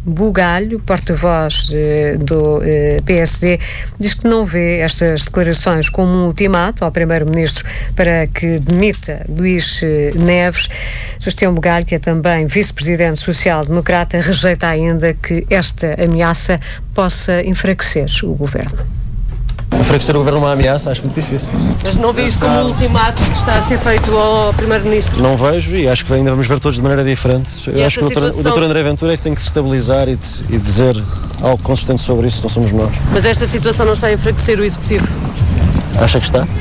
Bugalho, porta-voz do PSD, diz que não vê estas declarações como um ultimato ao Primeiro-Ministro para que demita Luís Neves. Sebastião Bugalho, que é também vice-presidente social-democrata, rejeita ainda que esta ameaça possa enfraquecer o governo. Enfraquecer o governo uma ameaça, acho muito difícil. Mas não vês como um ultimato que está a ser feito ao Primeiro-Ministro? Não vejo e acho que ainda vamos ver todos de maneira diferente. Eu acho que o Dr. André Ventura é que tem que se estabilizar e dizer algo consistente sobre isso, não somos nós. Mas esta situação não está a enfraquecer o Executivo? Acha que está?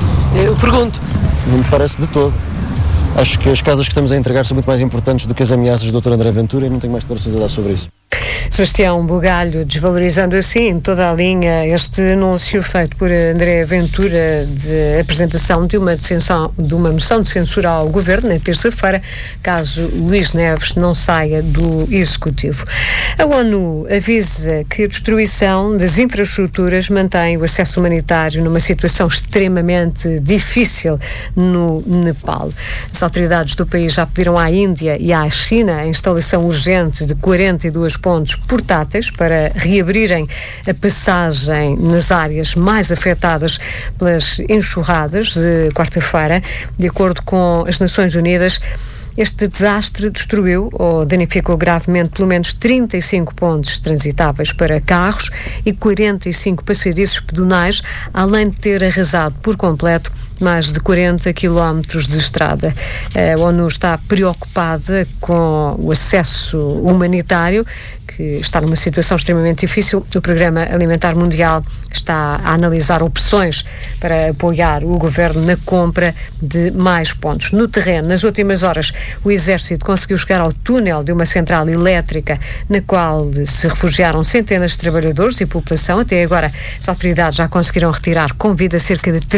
Eu pergunto. Não me parece de todo. Acho que as causas que estamos a entregar são muito mais importantes do que as ameaças do Dr. André Ventura e não tenho mais declarações a dar sobre isso. Sebastião Bugalho, desvalorizando assim toda a linha este anúncio feito por André Ventura de apresentação de uma moção de censura ao Governo na terça-feira, caso Luís Neves não saia do Executivo. A ONU avisa que a destruição das infraestruturas mantém o acesso humanitário numa situação extremamente difícil no Nepal. As autoridades do país já pediram à Índia e à China a instalação urgente de 42 pontos portáteis para reabrirem a passagem nas áreas mais afetadas pelas enxurradas de quarta-feira. De acordo com as Nações Unidas, este desastre destruiu ou danificou gravemente pelo menos 35 pontos transitáveis para carros e 45 passadiços pedonais, além de ter arrasado por completo mais de 40 quilómetros de estrada. A ONU está preocupada com o acesso humanitário, que está numa situação extremamente difícil. O Programa Alimentar Mundial está a analisar opções para apoiar o governo na compra de mais pontos. No terreno, nas últimas horas, o Exército conseguiu chegar ao túnel de uma central elétrica na qual se refugiaram centenas de trabalhadores e população. Até agora, as autoridades já conseguiram retirar com vida cerca de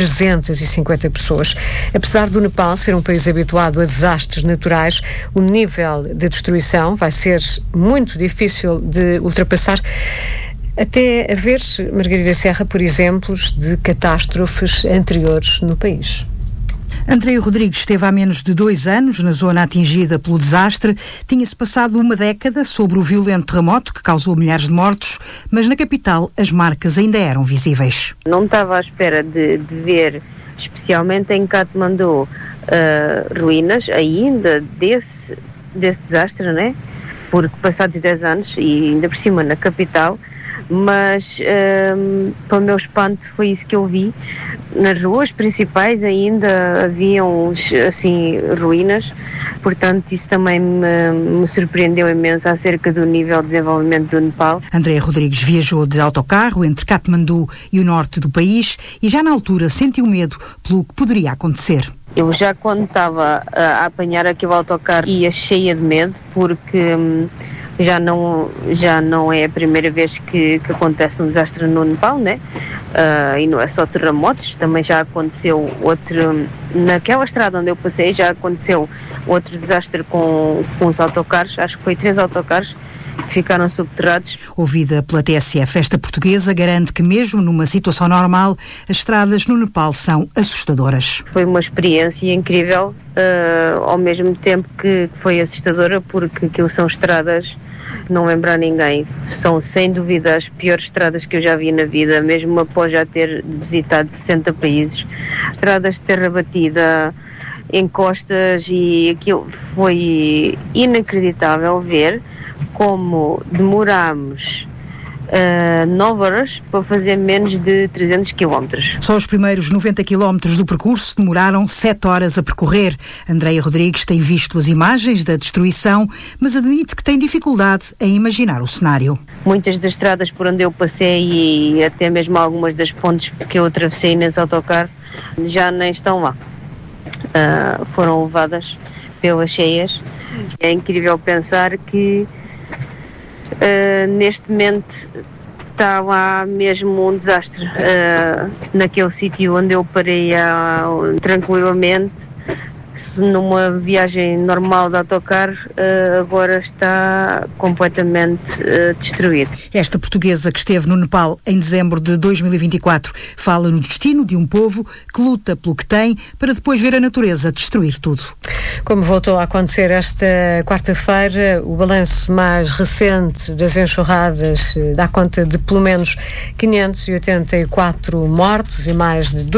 350 pessoas. Apesar do Nepal ser um país habituado a desastres naturais, o nível de destruição vai ser muito difícil de ultrapassar, até haver, Margarida Serra, por exemplos de catástrofes anteriores no país. André Rodrigues esteve há menos de 2 anos na zona atingida pelo desastre. Tinha-se passado uma década sobre o violento terremoto que causou milhares de mortos, mas na capital as marcas ainda eram visíveis. Não estava à espera de ver, especialmente em Katmandu, ruínas ainda desse desastre, né? Porque passados 10 anos, e ainda por cima na capital, mas para o meu espanto foi isso que eu vi. Nas ruas principais ainda haviam assim ruínas, portanto isso também me surpreendeu imenso acerca do nível de desenvolvimento do Nepal. André Rodrigues viajou de autocarro entre Katmandu e o norte do país e já na altura sentiu medo pelo que poderia acontecer. Eu já quando estava a apanhar aquele autocarro ia cheia de medo, porque já não é a primeira vez que acontece um desastre no Nepal, né? E não é só terremotos, também já aconteceu outro, naquela estrada onde eu passei, já aconteceu outro desastre com os autocarros, acho que foi 3 autocarros que ficaram subterrados. Ouvida pela TSF, esta portuguesa garante que mesmo numa situação normal, as estradas no Nepal são assustadoras. Foi uma experiência incrível, ao mesmo tempo que foi assustadora, porque aquilo são estradas que não lembram a ninguém. São sem dúvida as piores estradas que eu já vi na vida, mesmo após já ter visitado 60 países. Estradas de terra batida, encostas, e aquilo foi inacreditável ver como demorámos 9 horas para fazer menos de 300 km. Só os primeiros 90 km do percurso demoraram 7 horas a percorrer. Andréia Rodrigues tem visto as imagens da destruição, mas admite que tem dificuldade em imaginar o cenário. Muitas das estradas por onde eu passei e até mesmo algumas das pontes que eu atravessei nesse autocarro já nem estão lá. Foram levadas pelas cheias. É incrível pensar que neste momento está lá mesmo um desastre naquele sítio onde eu parei tranquilamente, numa viagem normal de autocarro, agora está completamente destruído. Esta portuguesa que esteve no Nepal em dezembro de 2024 fala no destino de um povo que luta pelo que tem para depois ver a natureza destruir tudo. Como voltou a acontecer esta quarta-feira, o balanço mais recente das enxurradas dá conta de pelo menos 584 mortos e mais de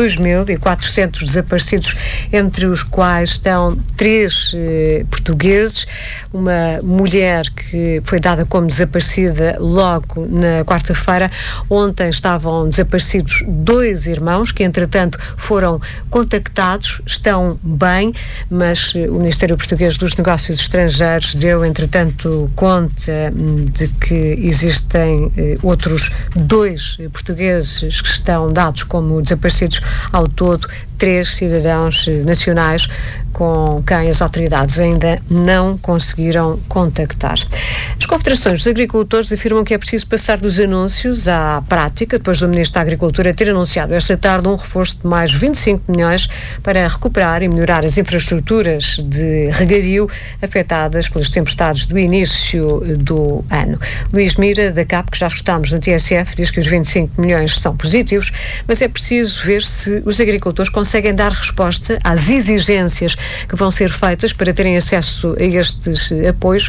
2.400 desaparecidos, entre os quais estão 3 portugueses, uma mulher que foi dada como desaparecida logo na quarta-feira. Ontem estavam desaparecidos 2 irmãos que, entretanto, foram contactados, estão bem, mas o Ministério Português dos Negócios Estrangeiros deu, entretanto, conta de que existem outros 2 portugueses que estão dados como desaparecidos. Ao todo, 3 cidadãos nacionais com quem as autoridades ainda não conseguiram contactar. As confederações dos agricultores afirmam que é preciso passar dos anúncios à prática, depois do Ministro da Agricultura ter anunciado esta tarde um reforço de mais 25 milhões para recuperar e melhorar as infraestruturas de regadio afetadas pelas tempestades do início do ano. Luís Mira, da CAP, que já escutámos na TSF, diz que os 25 milhões são positivos, mas é preciso ver se os agricultores conseguem dar resposta às exigências que vão ser feitas para terem acesso a estes apoios.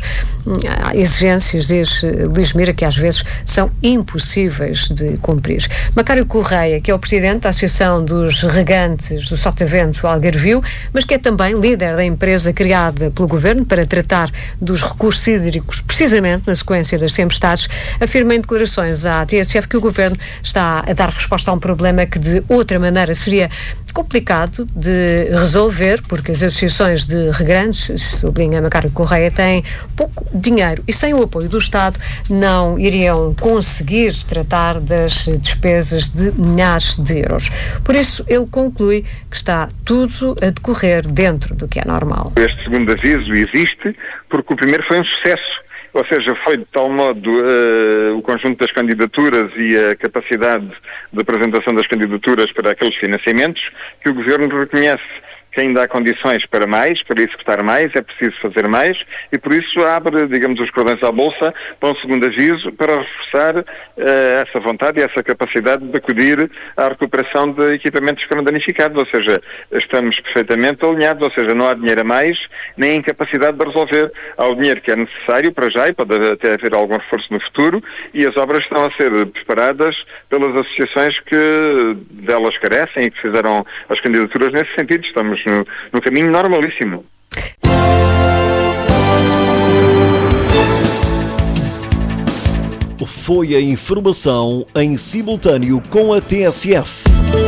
Há exigências, diz Luís Mira, que às vezes são impossíveis de cumprir. Macário Correia, que é o presidente da Associação dos Regantes do Sotavento Algarvio, mas que é também líder da empresa criada pelo Governo para tratar dos recursos hídricos, precisamente na sequência das tempestades, afirma em declarações à TSF que o Governo está a dar resposta a um problema que de outra maneira seria complicado de resolver, porque as associações de regantes, sublinha Macário Correia, têm pouco dinheiro e sem o apoio do Estado não iriam conseguir tratar das despesas de milhares de euros. Por isso, ele conclui que está tudo a decorrer dentro do que é normal. Este segundo aviso existe porque o primeiro foi um sucesso. Ou seja, foi de tal modo o conjunto das candidaturas e a capacidade de apresentação das candidaturas para aqueles financiamentos que o Governo reconhece que ainda há condições para mais, para executar mais, é preciso fazer mais e por isso abre, digamos, os cordões à bolsa para um segundo aviso para reforçar essa vontade e essa capacidade de acudir à recuperação de equipamentos que foram danificados, ou seja, estamos perfeitamente alinhados, ou seja, não há dinheiro a mais, nem incapacidade de resolver. Há o dinheiro que é necessário para já e pode até haver algum reforço no futuro e as obras estão a ser preparadas pelas associações que delas carecem e que fizeram as candidaturas nesse sentido. Estamos no caminho normalíssimo. Foi a informação em simultâneo com a TSF.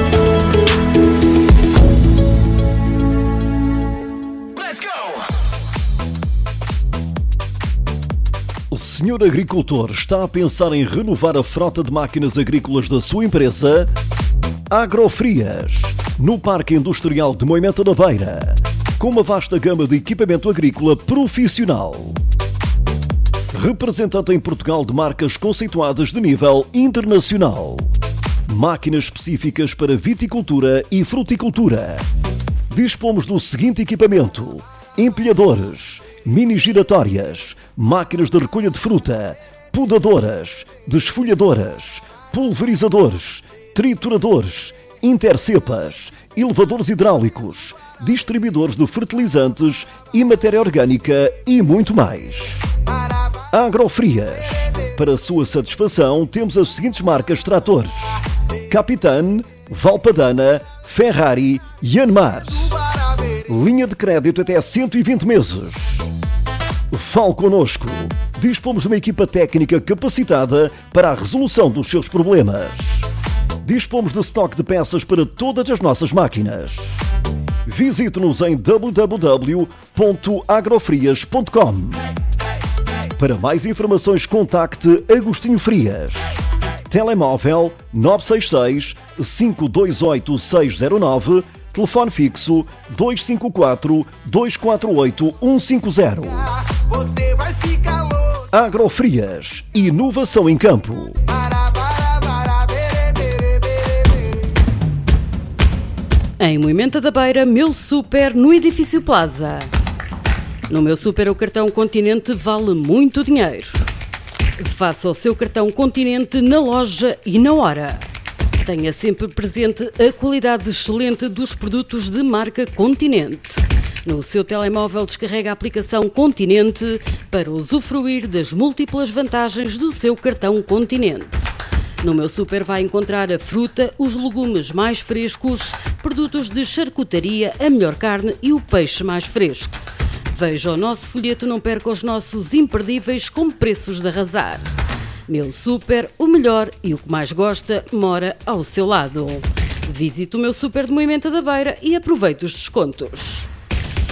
O senhor agricultor está a pensar em renovar a frota de máquinas agrícolas da sua empresa? Agrofrias, no Parque Industrial de Moimenta da Beira, com uma vasta gama de equipamento agrícola profissional. Representante em Portugal de marcas conceituadas de nível internacional. Máquinas específicas para viticultura e fruticultura. Dispomos do seguinte equipamento: empilhadores, mini giratórias, máquinas de recolha de fruta, podadoras, desfolhadoras, pulverizadores, trituradores, intercepas, elevadores hidráulicos, distribuidores de fertilizantes e matéria orgânica e muito mais. Agrofrias. Para sua satisfação, temos as seguintes marcas de tratores: Capitane, Valpadana, Ferrari e Yanmar. Linha de crédito até 120 meses. Fale connosco. Dispomos de uma equipa técnica capacitada para a resolução dos seus problemas. Dispomos de estoque de peças para todas as nossas máquinas. Visite-nos em www.agrofrias.com. Para mais informações, contacte Agostinho Frias. Telemóvel 966 528 609, telefone fixo 254 248 150. Agrofrias, inovação em campo. Em Moimenta da Beira, Meu Super no Edifício Plaza. No Meu Super, o cartão Continente vale muito dinheiro. Faça o seu cartão Continente na loja e na hora. Tenha sempre presente a qualidade excelente dos produtos de marca Continente. No seu telemóvel, descarrega a aplicação Continente para usufruir das múltiplas vantagens do seu cartão Continente. No Meu Super vai encontrar a fruta, os legumes mais frescos, produtos de charcutaria, a melhor carne e o peixe mais fresco. Veja o nosso folheto, não perca os nossos imperdíveis com preços de arrasar. Meu Super, o melhor e o que mais gosta mora ao seu lado. Visite o Meu Super de Moimenta da Beira e aproveite os descontos.